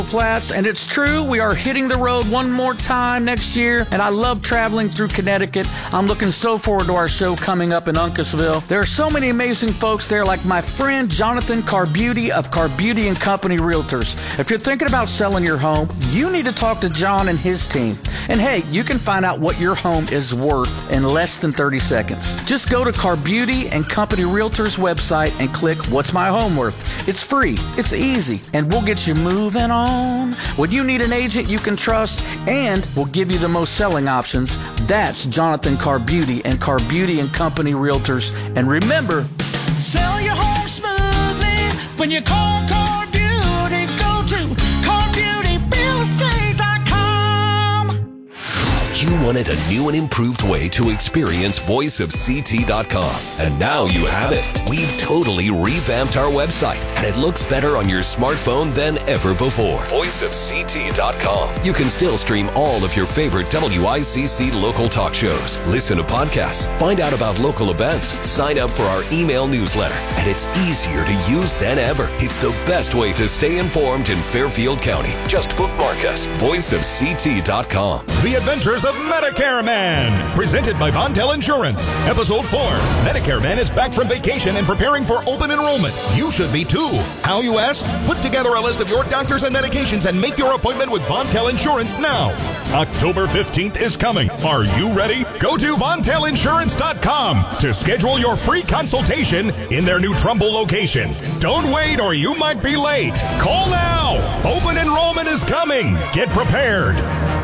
Flats, and it's true, we are hitting the road one more time next year, and I love traveling through Connecticut. I'm looking so forward to our show coming up in Uncasville. There are so many amazing folks there, like my friend Jonathan Carbeauty of Carbeauty and Company Realtors. If you're thinking about selling your home, you need to talk to John and his team. And hey, you can find out what your home is worth in less than 30 seconds. Just go to Carbeauty and Company Realtors website and click What's My Home Worth. It's free, it's easy, and we'll get you moving on. When you need an agent you can trust, and we'll give you the most selling options, that's Jonathan Carbeauty and Carbeauty and Company Realtors. And remember, sell your home smoothly when you call Carbeauty. Go to CarbeautyRealEstate.com. You wanted a new and improved way to experience voiceofct.com, and now you have it. We've totally revamped our website, and it looks better on your smartphone than ever before. Voiceofct.com. You can still stream all of your favorite WICC local talk shows, listen to podcasts, find out about local events, sign up for our email newsletter, and it's easier to use than ever. It's the best way to stay informed in Fairfield County. Just bookmark us. Voiceofct.com. The Adventures of Medicare Man, presented by Vontel Insurance. Episode 4. Medicare Man is back from vacation and preparing for open enrollment. You should be too. How, you ask? Put together a list of your doctors and medications and make your appointment with Vontel Insurance now. October 15th is coming. Are you ready? Go to VontelInsurance.com to schedule your free consultation in their new Trumbull location. Don't wait or you might be late. Call now. Open enrollment is coming. Get prepared.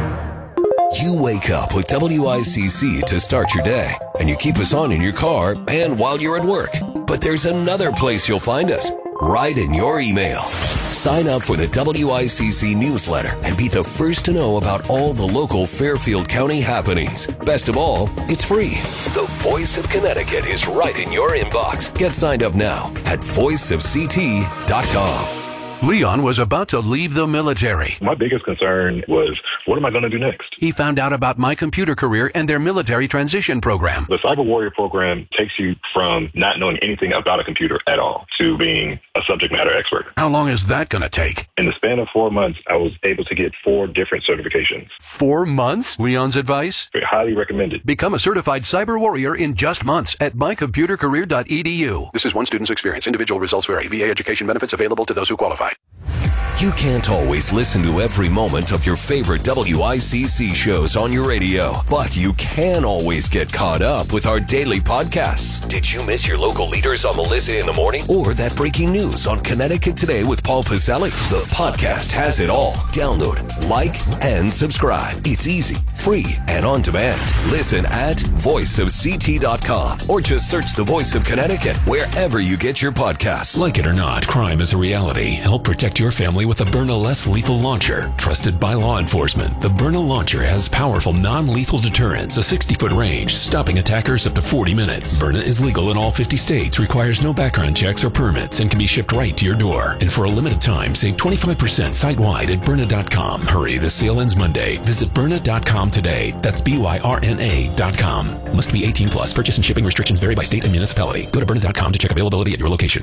You wake up with WICC to start your day, and you keep us on in your car and while you're at work. But there's another place you'll find us, right in your email. Sign up for the WICC newsletter and be the first to know about all the local Fairfield County happenings. Best of all, it's free. The Voice of Connecticut is right in your inbox. Get signed up now at voiceofct.com. Leon was about to leave the military. My biggest concern was, what am I going to do next? He found out about My Computer Career and their military transition program. The Cyber Warrior program takes you from not knowing anything about a computer at all to being a subject matter expert. How long is that going to take? In the span of 4 months, I was able to get 4 different certifications. 4 months? Leon's advice? Highly recommended. Become a certified cyber warrior in just months at mycomputercareer.edu. This is one student's experience. Individual results vary. VA education benefits available to those who qualify. You can't always listen to every moment of your favorite WICC shows on your radio, but you can always get caught up with our daily podcasts. Did you miss your local leaders on Melissa in the Morning? Or that breaking news on Connecticut Today with Paul Pacelli? The podcast has it all. Download, like, and subscribe. It's easy, free, and on demand. Listen at voiceofct.com or just search The Voice of Connecticut wherever you get your podcasts. Like it or not, crime is a reality. Help protect your family with the Byrna Less Lethal Launcher. Trusted by law enforcement, the Byrna Launcher has powerful non-lethal deterrence, a 60-foot range, stopping attackers up to 40 minutes. Byrna is legal in all 50 states, requires no background checks or permits, and can be shipped right to your door. And for a limited time, save 25% site-wide at Byrna.com. Hurry, the sale ends Monday. Visit Byrna.com today. That's BYRNA.com. Must be 18 plus. Purchase and shipping restrictions vary by state and municipality. Go to Byrna.com to check availability at your location.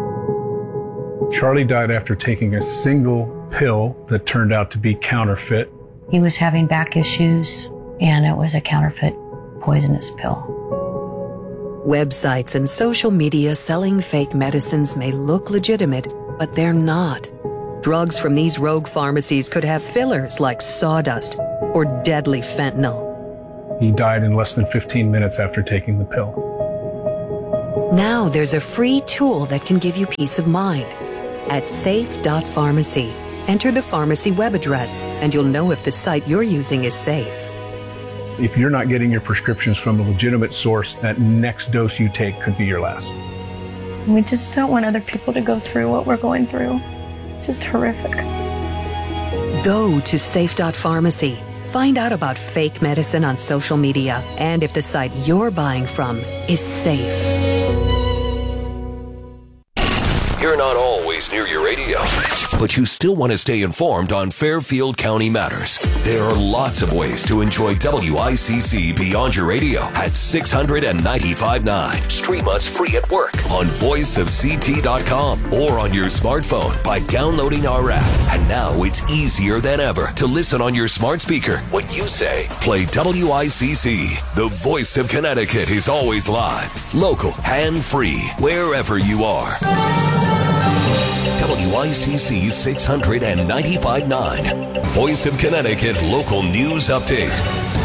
Charlie died after taking a single pill that turned out to be counterfeit. He was having back issues, and it was a counterfeit poisonous pill. Websites and social media selling fake medicines may look legitimate, but they're not. Drugs from these rogue pharmacies could have fillers like sawdust or deadly fentanyl. He died in less than 15 minutes after taking the pill. Now there's a free tool that can give you peace of mind. At safe.pharmacy, enter the pharmacy web address, and you'll know if the site you're using is safe. If you're not getting your prescriptions from a legitimate source, that next dose you take could be your last. We just don't want other people to go through what we're going through. It's just horrific. Go to safe.pharmacy. Find out about fake medicine on social media and if the site you're buying from is safe. You're not always near your radio. but you still want to stay informed on Fairfield County matters. There are lots of ways to enjoy WICC beyond your radio at 695.9. Stream us free at work on voiceofct.com or on your smartphone by downloading our app. And now it's easier than ever to listen on your smart speaker when you say, play WICC. The voice of Connecticut is always live, local, and free, wherever you are. WICC 695.9. Voice of Connecticut local news update.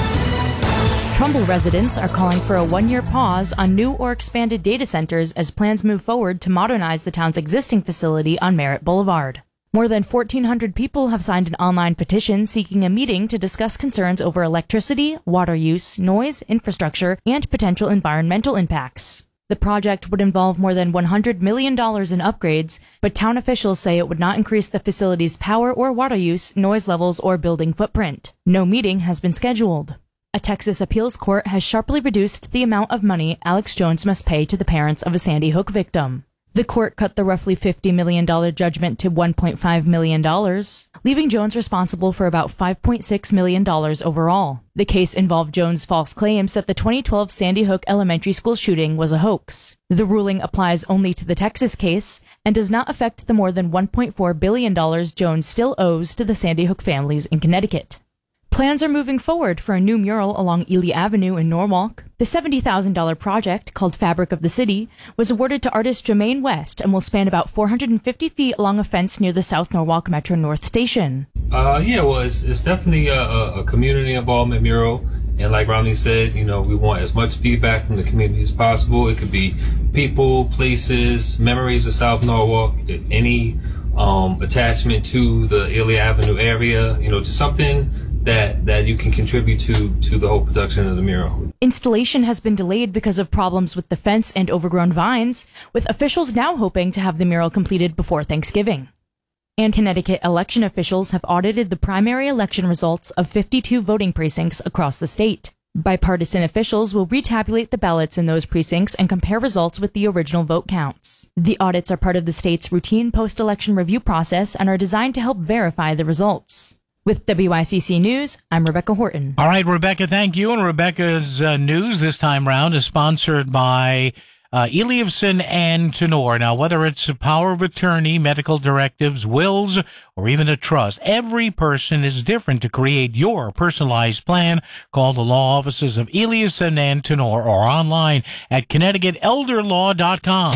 Trumbull residents are calling for a one-year pause on new or expanded data centers as plans move forward to modernize the town's existing facility on Merritt Boulevard. More than 1,400 people have signed an online petition seeking a meeting to discuss concerns over electricity, water use, noise, infrastructure, and potential environmental impacts. The project would involve more than $100 million in upgrades, but town officials say it would not increase the facility's power or water use, noise levels, or building footprint. No meeting has been scheduled. A Texas appeals court has sharply reduced the amount of money Alex Jones must pay to the parents of a Sandy Hook victim. The court cut the roughly $50 million judgment to $1.5 million, leaving Jones responsible for about $5.6 million overall. The case involved Jones' false claims that the 2012 Sandy Hook Elementary School shooting was a hoax. The ruling applies only to the Texas case and does not affect the more than $1.4 billion Jones still owes to the Sandy Hook families in Connecticut. Plans are moving forward for a new mural along Ely Avenue in Norwalk. The $70,000 project, called Fabric of the City, was awarded to artist Jermaine West and will span about 450 feet along a fence near the South Norwalk Metro North Station. It's definitely a community involvement mural. And like Romney said, we want as much feedback from the community as possible. It could be people, places, memories of South Norwalk, any attachment to the Ely Avenue area, just something that you can contribute to the whole production of the mural. Installation has been delayed because of problems with the fence and overgrown vines, with officials now hoping to have the mural completed before Thanksgiving. And Connecticut election officials have audited the primary election results of 52 voting precincts across the state. Bipartisan officials will retabulate the ballots in those precincts and compare results with the original vote counts. The audits are part of the state's routine post-election review process and are designed to help verify the results. With WICC News, I'm Rebecca Horton. All right, Rebecca, thank you. And Rebecca's news this time round is sponsored by Eliavson and Tenor. Now, whether it's a power of attorney, medical directives, wills, or even a trust, every person is different. To create your personalized plan, call the law offices of Eliavson and Tenor or online at ConnecticutElderLaw.com.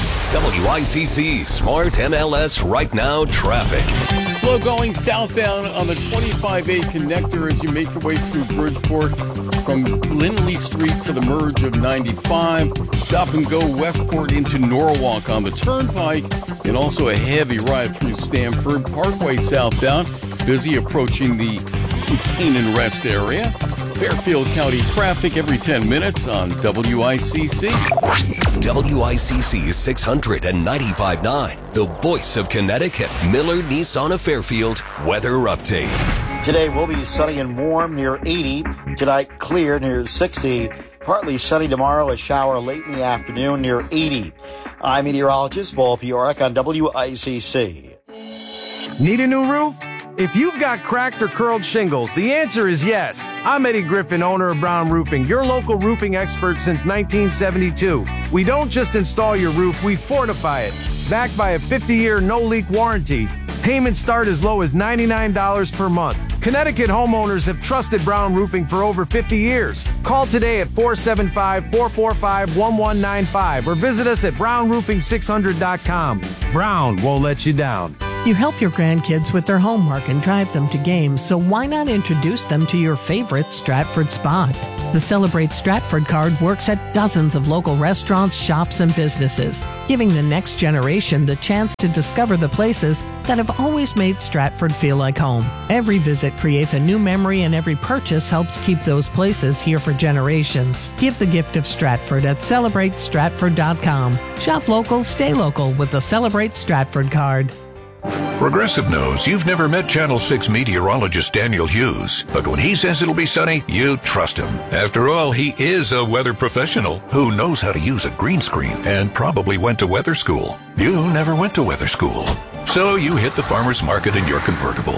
WICC Smart MLS Right Now Traffic. Slow going southbound on the 25A connector as you make your way through Bridgeport from Lindley Street to the merge of 95. Stop and go Westport into Norwalk on the Turnpike, and also a heavy ride through Stamford Parkway southbound. Busy approaching the Canaan Rest area. Fairfield County traffic every 10 minutes on WICC. WICC 695.9, the voice of Connecticut. Miller Nissan of Fairfield weather update. Today will be sunny and warm near 80. Tonight clear near 60. Partly sunny tomorrow, a shower late in the afternoon near 80. I'm meteorologist Paul Piorek on WICC. Need a new roof? If you've got cracked or curled shingles, the answer is yes. I'm Eddie Griffin, owner of Brown Roofing, your local roofing expert since 1972. We don't just install your roof, we fortify it. Backed by a 50-year no-leak warranty. Payments start as low as $99 per month. Connecticut homeowners have trusted Brown Roofing for over 50 years. Call today at 475-445-1195 or visit us at brownroofing600.com. Brown won't let you down. You help your grandkids with their homework and drive them to games, so why not introduce them to your favorite Stratford spot? The Celebrate Stratford card works at dozens of local restaurants, shops, and businesses, giving the next generation the chance to discover the places that have always made Stratford feel like home. Every visit creates a new memory, and every purchase helps keep those places here for generations. Give the gift of Stratford at CelebrateStratford.com. Shop local, stay local with the Celebrate Stratford card. Progressive knows you've never met Channel 6 meteorologist Daniel Hughes, but when he says it'll be sunny, you trust him. After all, he is a weather professional who knows how to use a green screen and probably went to weather school. You never went to weather school, so you hit the farmer's market in your convertible.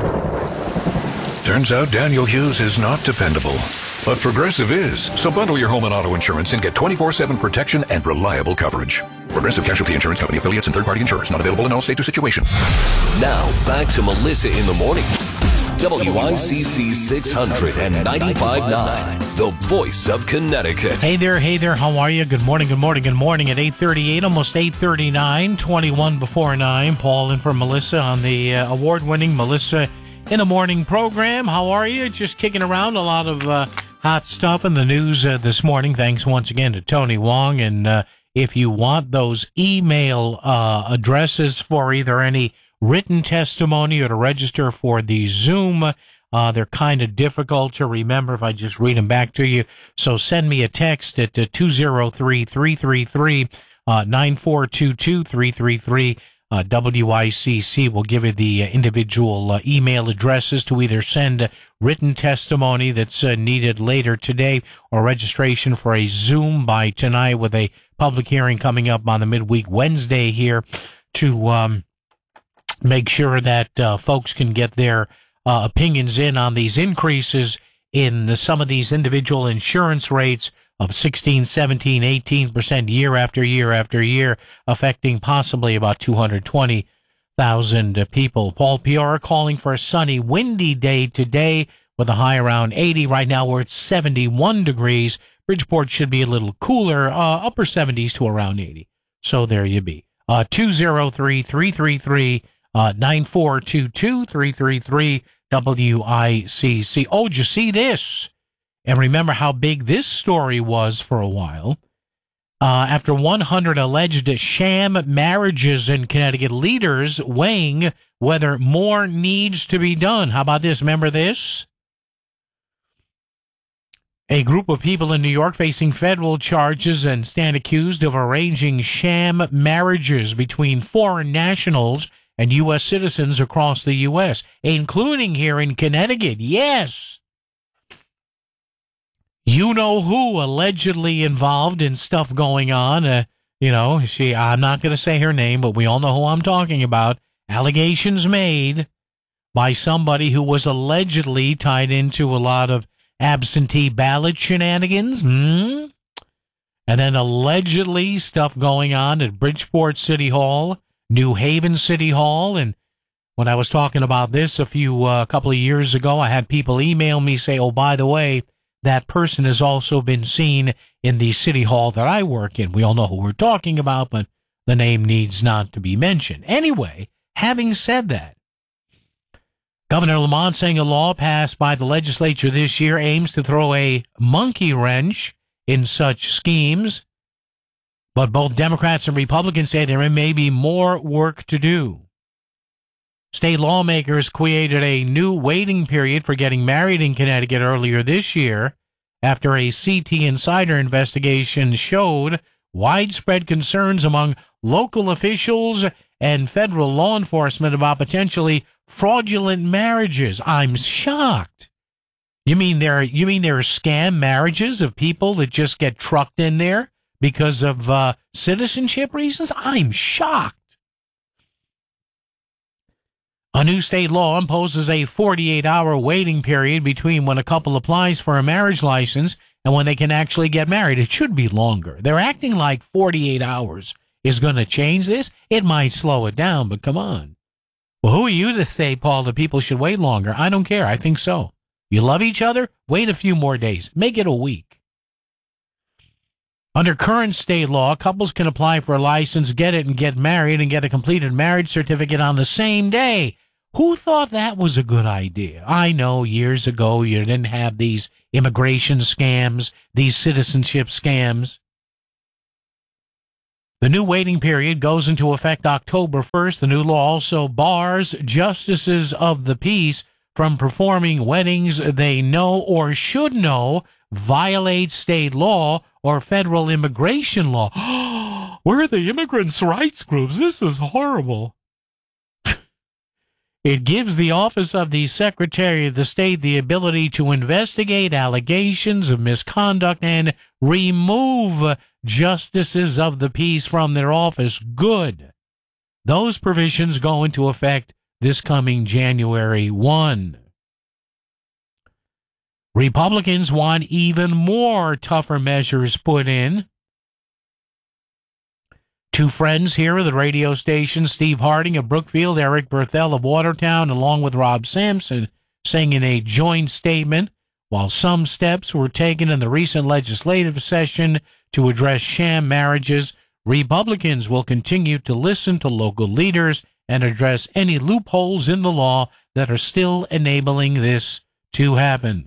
Turns out Daniel Hughes is not dependable, but Progressive is. So bundle your home and auto insurance and get 24/7 protection and reliable coverage. Progressive Casualty Insurance Company, affiliates, and third-party insurers. Not available in all states or situations. Now, back to Melissa in the Morning. WICC 600 and 95.9, the voice of Connecticut. Hey there, how are you? Good morning at 8:38, almost 8:39, 21 before 9. Paul in for Melissa on the award-winning Melissa in the Morning program. How are you? Just kicking around a lot of hot stuff in the news this morning. Thanks once again to Tony Wong. And if you want those email addresses for either any written testimony or to register for the Zoom, they're kind of difficult to remember if I just read them back to you. So send me a text at 203-333-9422, 333. WICC will give you the individual email addresses to either send written testimony that's needed later today or registration for a Zoom by tonight with a public hearing coming up on the midweek Wednesday here to make sure that folks can get their opinions in on these increases in some of these individual insurance rates of 16, 17, 18% year after year after year, affecting possibly about 220,000 people. Paul Piora calling for a sunny, windy day today with a high around 80. Right now we're at 71 degrees. Bridgeport should be a little cooler, upper 70s to around 80. So there you be. 203-333-9422, 333 WICC. Oh, did you see this? And remember how big this story was for a while. After 100 alleged sham marriages in Connecticut, leaders weighing whether more needs to be done. How about this? Remember this? A group of people in New York facing federal charges and stand accused of arranging sham marriages between foreign nationals and U.S. citizens across the U.S., including here in Connecticut. Yes! You know who allegedly involved in stuff going on. I'm not going to say her name, but we all know who I'm talking about. Allegations made by somebody who was allegedly tied into a lot of absentee ballot shenanigans. And then allegedly stuff going on at Bridgeport City Hall, New Haven City Hall. And when I was talking about this a couple of years ago, I had people email me, say, oh, by the way, that person has also been seen in the city hall that I work in. We all know who we're talking about, but the name needs not to be mentioned. Anyway, having said that, Governor Lamont saying a law passed by the legislature this year aims to throw a monkey wrench in such schemes. But both Democrats and Republicans say there may be more work to do. State lawmakers created a new waiting period for getting married in Connecticut earlier this year after a CT Insider investigation showed widespread concerns among local officials and federal law enforcement about potentially fraudulent marriages. I'm shocked. You mean there are scam marriages of people that just get trucked in there because of citizenship reasons? I'm shocked. A new state law imposes a 48-hour waiting period between when a couple applies for a marriage license and when they can actually get married. It should be longer. They're acting like 48 hours is going to change this. It might slow it down, but come on. Well, who are you to say, Paul, that people should wait longer? I don't care. I think so. You love each other? Wait a few more days. Make it a week. Under current state law, couples can apply for a license, get it, and get married and get a completed marriage certificate on the same day. Who thought that was a good idea? I know years ago you didn't have these immigration scams, these citizenship scams. The new waiting period goes into effect October 1st. The new law also bars justices of the peace from performing weddings they know or should know violate state law or federal immigration law. Where are the immigrants' rights groups? This is horrible. It gives the Office of the Secretary of the State the ability to investigate allegations of misconduct and remove justices of the peace from their office. Good. Those provisions go into effect this coming January 1. Republicans want even more tougher measures put in. Two friends here at the radio station, Steve Harding of Brookfield, Eric Berthel of Watertown, along with Rob Sampson, saying in a joint statement, while some steps were taken in the recent legislative session to address sham marriages, Republicans will continue to listen to local leaders and address any loopholes in the law that are still enabling this to happen.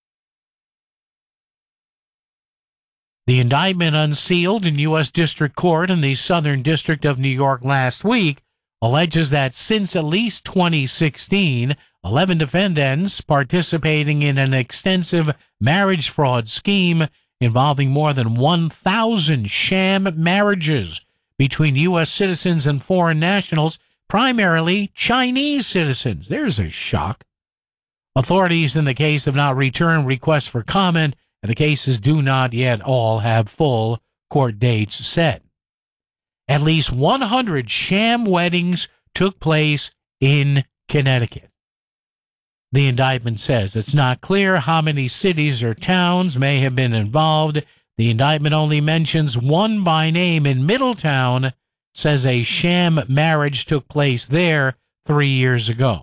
The indictment unsealed in U.S. District Court in the Southern District of New York last week alleges that since at least 2016, 11 defendants participating in an extensive marriage fraud scheme involving more than 1,000 sham marriages between U.S. citizens and foreign nationals, primarily Chinese citizens. There's a shock. Authorities in the case have not returned requests for comment, and the cases do not yet all have full court dates set. At least 100 sham weddings took place in Connecticut. The indictment says it's not clear how many cities or towns may have been involved. The indictment only mentions one by name in Middletown, says a sham marriage took place there 3 years ago.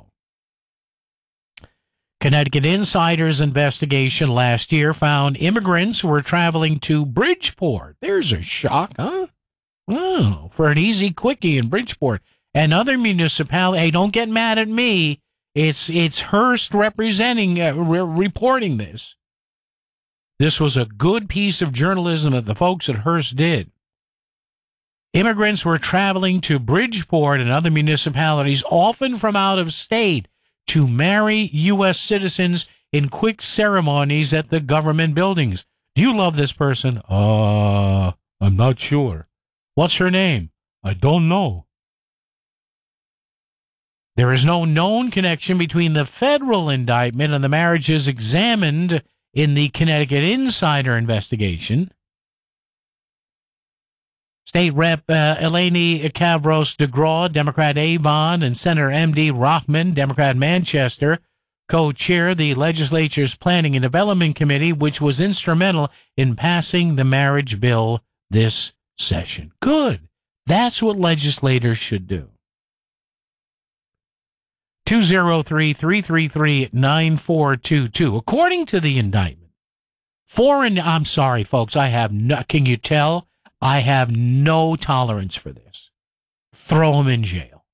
Connecticut Insider's investigation last year found immigrants who were traveling to Bridgeport. There's a shock, huh? Oh, for an easy quickie in Bridgeport. And other municipalities, hey, don't get mad at me. It's Hearst representing, reporting this. This was a good piece of journalism that the folks at Hearst did. Immigrants were traveling to Bridgeport and other municipalities, often from out of state, to marry U.S. citizens in quick ceremonies at the government buildings. Do you love this person? I'm not sure. What's her name? I don't know. There is no known connection between the federal indictment and the marriages examined in the Connecticut Insider investigation. State Rep. Eleni Kavros DeGraw, Democrat Avon, and Senator M.D. Rockman, Democrat Manchester, co-chair the legislature's Planning and Development Committee, which was instrumental in passing the marriage bill this session. Good. That's what legislators should do. 203-333-9422. According to the indictment, I'm sorry, folks, can you tell? I have no tolerance for this. Throw them in jail.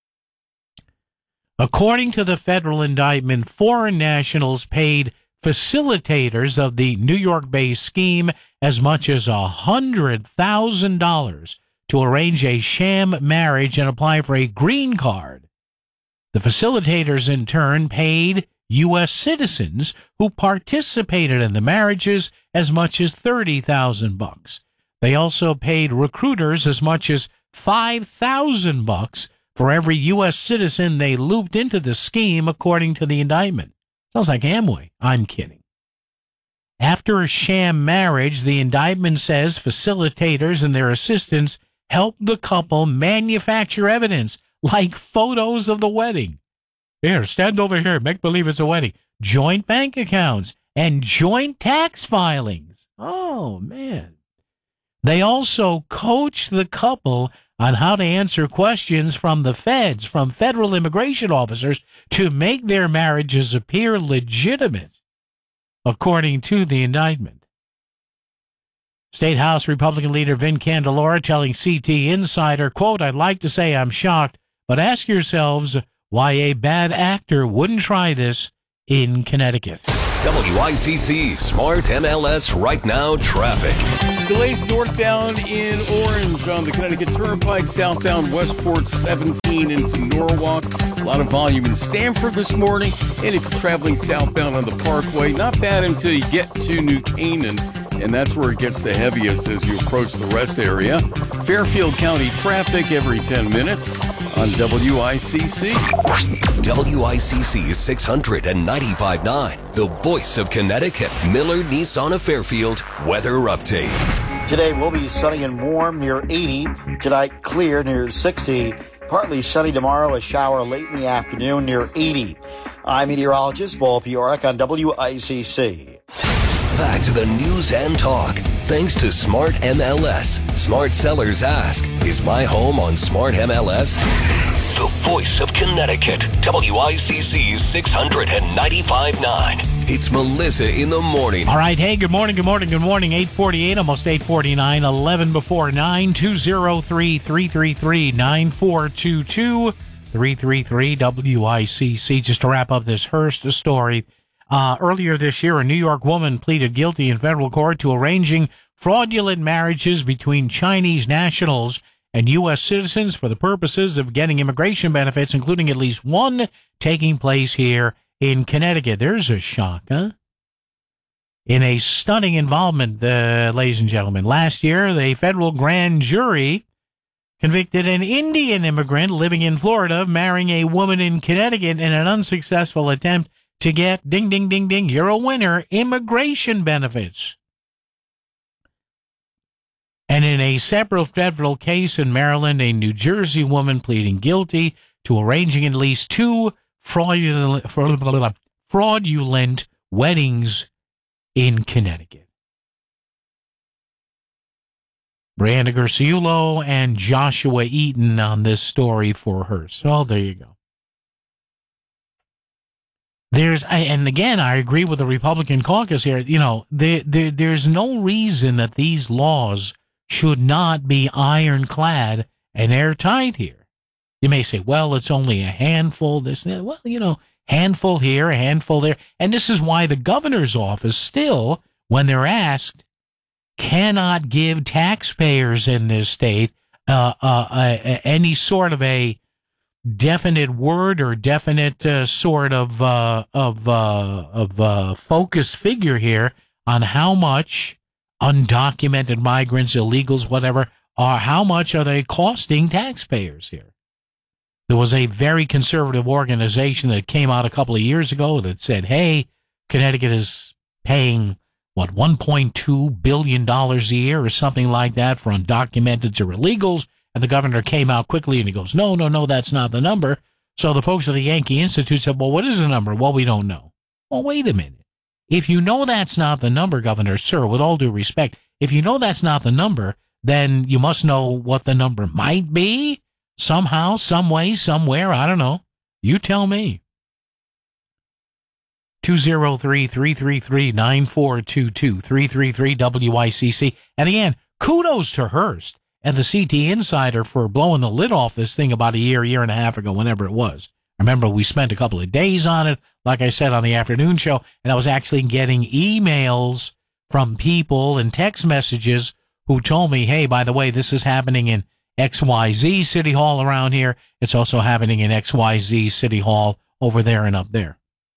According to the federal indictment, foreign nationals paid facilitators of the New York-based scheme as much as $100,000 to arrange a sham marriage and apply for a green card. The facilitators, in turn, paid U.S. citizens who participated in the marriages as much as $30,000. They also paid recruiters as much as $5,000 for every U.S. citizen they looped into the scheme, according to the indictment. Sounds like Amway. I'm kidding. After a sham marriage, the indictment says facilitators and their assistants helped the couple manufacture evidence, like photos of the wedding. Here, stand over here, make believe it's a wedding. Joint bank accounts and joint tax filings. Oh, man. They also coached the couple on how to answer questions from the feds, from federal immigration officers, to make their marriages appear legitimate, according to the indictment. State House Republican leader Vin Candelora telling CT Insider, quote, "I'd like to say I'm shocked, but ask yourselves why a bad actor wouldn't try this in Connecticut." WICC Smart MLS Right Now traffic. Delays northbound in Orange on the Connecticut Turnpike, southbound Westport 17 into Norwalk. A lot of volume in Stamford this morning. And if you're traveling southbound on the Parkway, not bad until you get to New Canaan. and that's where it gets the heaviest as you approach the rest area. Fairfield County traffic every 10 minutes on WICC. WICC 695.9, the voice of Connecticut. Miller Nissan of Fairfield weather update. Today will be sunny and warm near 80. Tonight clear near 60. Partly sunny tomorrow, a shower late in the afternoon near 80. I'm meteorologist Paul Piorek on WICC. Back to the news and talk. Thanks to Smart MLS. Smart sellers ask, is my home on Smart MLS? The voice of Connecticut. WICC 695.9. It's Melissa in the morning. All right. Hey, good morning. 8:48, almost 8:49, 11 before 9, 203-333-9422, 333-WICC. Just to wrap up this Hearst story. Earlier this year, a New York woman pleaded guilty in federal court to arranging fraudulent marriages between Chinese nationals and U.S. citizens for the purposes of getting immigration benefits, including at least one taking place here in Connecticut. There's a shock, huh? In a stunning involvement, ladies and gentlemen. Last year, the federal grand jury convicted an Indian immigrant living in Florida of marrying a woman in Connecticut in an unsuccessful attempt to get, ding, ding, ding, ding, you're a winner, immigration benefits. And in a separate federal case in Maryland, a New Jersey woman pleading guilty to arranging at least two fraudulent weddings in Connecticut. Brianna Garciulo and Joshua Eaton on this story for Hearst. Oh, there you go. And again, I agree with the Republican caucus here. You know, there's no reason that these laws should not be ironclad and airtight here. You may say, well, it's only a handful, this and that. Well, you know, handful here, a handful there. And this is why the governor's office still, when they're asked, cannot give taxpayers in this state any sort of a definite word or definite sort of focus figure here on how much undocumented migrants, illegals, whatever, how much are they costing taxpayers here? There was a very conservative organization that came out a couple of years ago that said, hey, Connecticut is paying, $1.2 billion a year or something like that for undocumented or illegals. And the governor came out quickly and he goes, no, that's not the number. So the folks at the Yankee Institute said, well, what is the number? Well, we don't know. Well, wait a minute. If you know that's not the number, Governor, sir, with all due respect, if you know that's not the number, then you must know what the number might be somehow, some way, somewhere. I don't know. You tell me. 203-333-9422, 333-WICC. And again, kudos to Hearst and the CT Insider for blowing the lid off this thing about a year and a half ago, whenever it was. Remember, we spent a couple of days on it, like I said, on the afternoon show, and I was actually getting emails from people and text messages who told me, hey, by the way, this is happening in XYZ City Hall around here. It's also happening in XYZ City Hall over there and up there.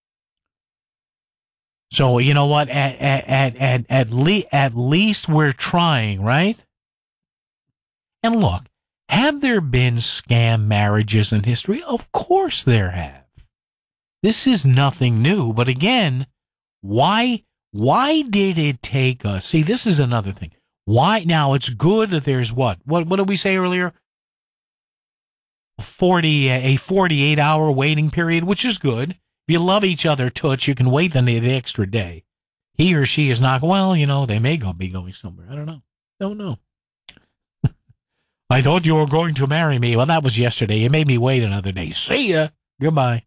So, you know what? At least we're trying, right? And look, have there been scam marriages in history? Of course there have. This is nothing new. But again, why did it take us? See, this is another thing. Why? Now, it's good that there's what did we say earlier? A 48-hour waiting period, which is good. If you love each other, Toots, you can wait the extra day. He or she is not, well, you know, they may be going somewhere. I don't know. Don't know. I thought you were going to marry me. Well, that was yesterday. You made me wait another day. See ya. Goodbye.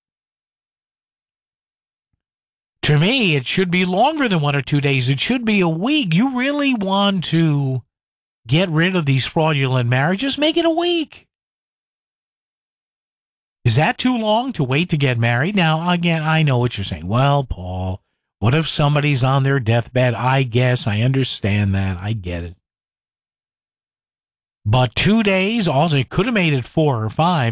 To me, it should be longer than 1 or 2 days. It should be a week. You really want to get rid of these fraudulent marriages? Make it a week. Is that too long to wait to get married? Now, again, I know what you're saying. Well, Paul, what if somebody's on their deathbed? I guess I understand that. I get it. But 2 days, also, it could have made it 4 or 5.